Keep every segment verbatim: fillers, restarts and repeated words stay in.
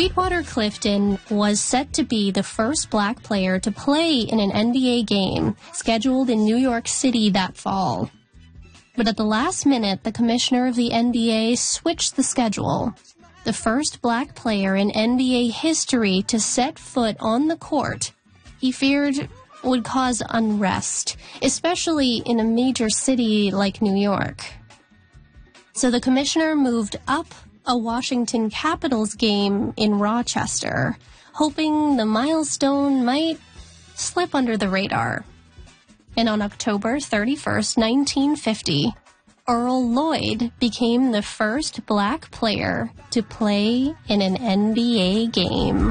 Sweetwater Clifton was set to be the first black player to play in an N B A game scheduled in New York City that fall. But at the last minute, the commissioner of the N B A switched the schedule. The first black player in N B A history to set foot on the court, he feared would cause unrest, especially in a major city like New York. So the commissioner moved up a Washington Capitals game in Rochester, hoping the milestone might slip under the radar. And on October thirty-first, nineteen fifty, Earl Lloyd became the first black player to play in an N B A game.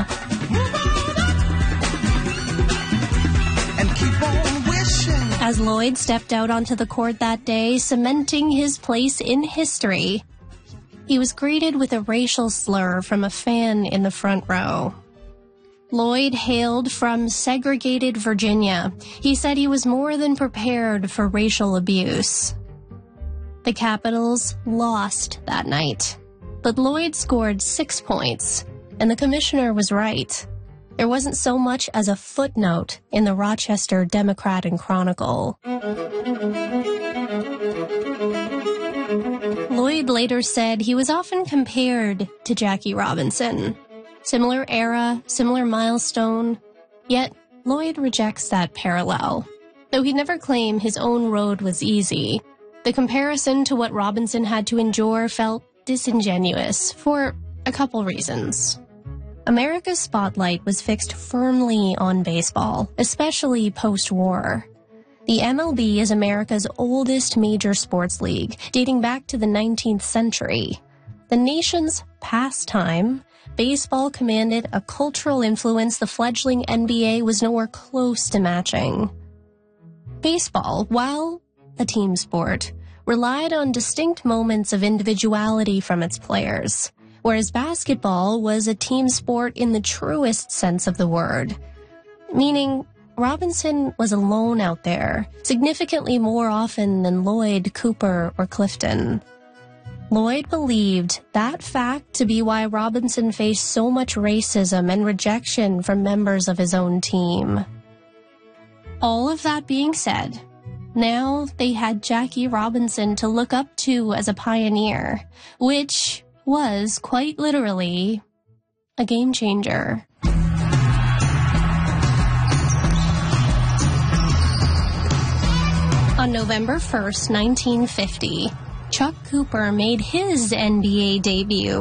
And keep on wishing. As Lloyd stepped out onto the court that day, cementing his place in history, he was greeted with a racial slur from a fan in the front row. Lloyd hailed from segregated Virginia. He said he was more than prepared for racial abuse. The Capitals lost that night, but Lloyd scored six points, and the commissioner was right. There wasn't so much as a footnote in the Rochester Democrat and Chronicle. Lloyd later said he was often compared to Jackie Robinson. Similar era, similar milestone, yet Lloyd rejects that parallel. Though he'd never claim his own road was easy, the comparison to what Robinson had to endure felt disingenuous for a couple reasons. America's spotlight was fixed firmly on baseball, especially post-war. The M L B is America's oldest major sports league, dating back to the nineteenth century. The nation's pastime, baseball commanded a cultural influence the fledgling N B A was nowhere close to matching. Baseball, while a team sport, relied on distinct moments of individuality from its players, whereas basketball was a team sport in the truest sense of the word, meaning Robinson was alone out there, significantly more often than Lloyd, Cooper, or Clifton. Lloyd believed that fact to be why Robinson faced so much racism and rejection from members of his own team. All of that being said, now they had Jackie Robinson to look up to as a pioneer, which was quite literally a game changer. On November first, nineteen fifty, Chuck Cooper made his N B A debut